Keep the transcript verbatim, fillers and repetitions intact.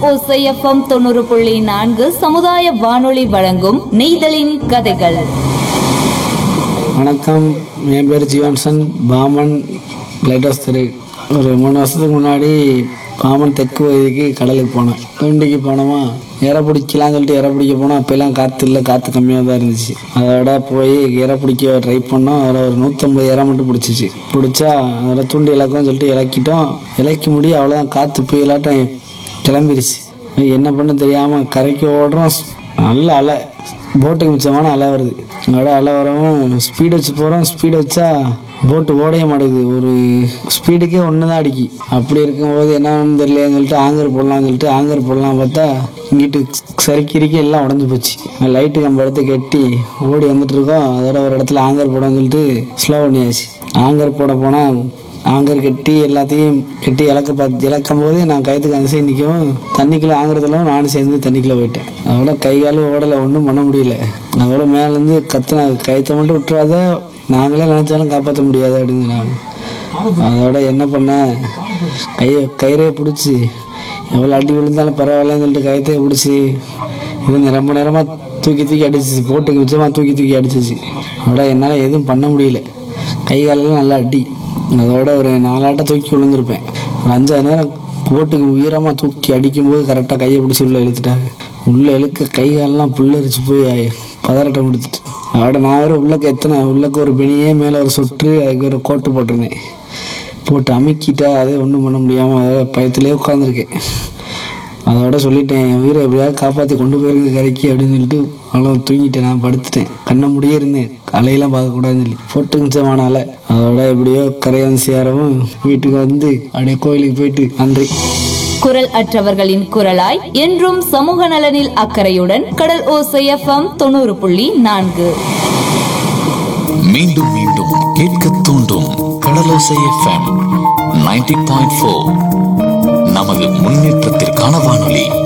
ஓசை எஃப்எம் தொண்ணூறு புள்ளி நான்கு சமுதாய வானொலி வழங்கும் நெய்தலின் கதைகள். வணக்கம், என் பேர் ஜீவன்சன். பாமன் லைட் ஹவுஸ் தெரு. ஒரு மூணு வருஷத்துக்கு முன்னாடி பாமன் தெற்கு பகுதிக்கு கடலுக்கு போனேன். தூண்டிக்கு போனோமா, இறை பிடிக்கலான்னு சொல்லிட்டு இறை பிடிக்க போனோம். அப்போல்லாம் காற்று இல்லை, காற்று கம்மியாக தான் இருந்துச்சு. அதோட போய் இறை பிடிக்க ட்ரை பண்ணோம். அதில் ஒரு நூற்றம்பது இறை மட்டும் பிடிச்சிச்சு. பிடிச்சா அதில் தூண்டி இலக்கும்னு சொல்லிட்டு இலக்கிட்டோம். இலக்கி முடியும், அவ்வளோதான். காற்று போய் இல்லாட்டம் கிளம்பிடுச்சு. என்ன பண்ண தெரியாமல் கரைக்கு ஓடுறோம். நல்ல அலை, போட்டுக்கு மிச்சமான அலை வருது. அதோட அலை வரவும் ஸ்பீடு வச்சு போகிறோம். ஸ்பீடு வச்சா போட்டு ஓடைய மாட்டேங்குது. ஒரு ஸ்பீடுக்கே ஒன்று தான் அடிக்கி. அப்படி இருக்கும்போது என்னன்னு தெரியலன்னு சொல்லிட்டு ஆங்கர் போடலாம்னு சொல்லிட்டு ஆங்கர் போடலாம் பார்த்தா இங்கிட்டு சரிக்கிரிக்கி எல்லாம் உடஞ்சி போச்சு. லைட்டு கம்ப இடத்த கட்டி ஓடி வந்துட்டு இருக்கோம். அதோட ஒரு இடத்துல ஆங்கர் போடணும்னு சொல்லிட்டு ஸ்லோ பண்ணியாச்சு. ஆங்கர் போட போனால் ஆங்கர் கட்டி எல்லாத்தையும் கட்டி இலக்க பார்த்து இழக்கும் போது நான் கயத்துக்கு அந்த சைடு நிற்கவும் தண்ணிக்குள்ளே ஆங்கிறதுலாம் நானும் சேர்ந்து தண்ணிக்குள்ளே போயிட்டேன். அதோட கை காலும் ஓடலை, ஒன்றும் பண்ண முடியல. அதோட மேலேருந்து கத்தின கயத்தை மட்டும் விட்டுறாத, நாங்களே நினச்சாலும் காப்பாற்ற முடியாது அப்படின்னு நான் அதோட என்ன பண்ணேன், கையை கயிறையை பிடிச்சி எவ்வளோ அடி விழுந்தாலும் பரவாயில்லன்னு சொல்லிட்டு கயத்தையை பிடிச்சி இது ரொம்ப நேரமாக தூக்கி தூக்கி அடிச்சிச்சு. போட்டுக்கு மிச்சமாக தூக்கி தூக்கி அடிச்சிச்சு. அதோட என்னால் எதுவும் பண்ண முடியல. கை காலெல்லாம் நல்லா அடி. அதோட ஒரு நாலாட்டம் தூக்கி விழுந்திருப்பேன். ஒரு அஞ்சாறு நேரம் போட்டுக்கு உயரமாக தூக்கி அடிக்கும்போது கரெக்டாக கையை பிடிச்சி உள்ளே இழுத்துட்டாங்க. உள்ளே இழுக்க கை காலெல்லாம் புல்லரிச்சு போய் பதறட்டம் கொடுத்துட்டு அதோட நான் வேறு உள்ளக்க எத்தனை உள்ளக்க ஒரு பெனியே மேலே ஒரு சொட்டு அதுக்கு ஒரு கோட்டு போட்டிருந்தேன். போட்டு அமுக்கிட்டா அதே ஒன்றும் பண்ண முடியாமல் அதோட பயத்திலே உட்காந்துருக்கேன். அதோட சொல்லிட்டேன், என் உயிரை எப்படியாவது காப்பாற்றி கொண்டு போயிருங்க கரைக்கு அப்படின்னு சொல்லிட்டு அவ்வளோ தூங்கிட்டேன். நான் படுத்துட்டேன், கண்ணை முடியே இருந்தேன். அலையெல்லாம் பார்க்கக்கூடாதுன்னு சொல்லி போட்டு மிச்சமான அலை. அதோட எப்படியோ கரையை வந்து சேரவும் வீட்டுக்கு வந்து அப்படியே கோயிலுக்கு போயிட்டு நன்றி. குரல் அற்றவர்களின் குரலாய் என்றும் சமூக நலனில் அக்கறையுடன் கடல் ஓசை எஃப்எம் தொண்ணூறு புள்ளி நான்கு. மீண்டும் மீண்டும் கேட்க தூண்டும் கடலோசை எஃப்எம் நைன்டி பாயிண்ட் ஃபோர். நமது முன்னேற்றத்திற்கான வானொலி.